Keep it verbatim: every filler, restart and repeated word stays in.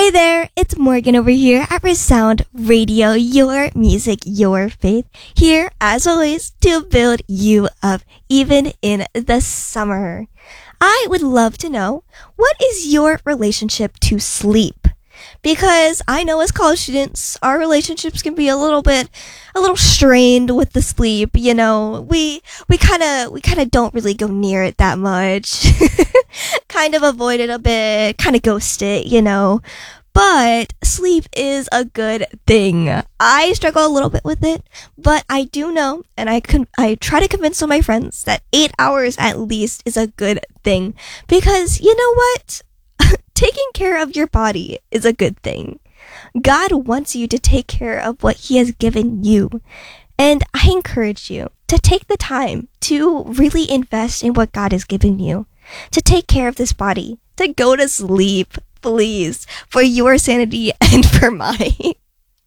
Hey there, it's Morgan over here at Resound Radio, your music, your faith. Here, as always, to build you up, even in the summer. I would love to know, what is your relationship to sleep? Because I know as college students, our relationships can be a little bit, a little strained with the sleep. You know, we we kind of we kind of don't really go near it that much. Kind of avoid it a bit, kind of ghost it, you know. But sleep is a good thing. I struggle a little bit with it, but I do know, and I con- I try to convince some of my friends that eight hours at least is a good thing. Because you know what? Taking care of your body is a good thing. God wants you to take care of what He has given you. And I encourage you to take the time to really invest in what God has given you. To take care of this body. To go to sleep, please. For your sanity and for mine.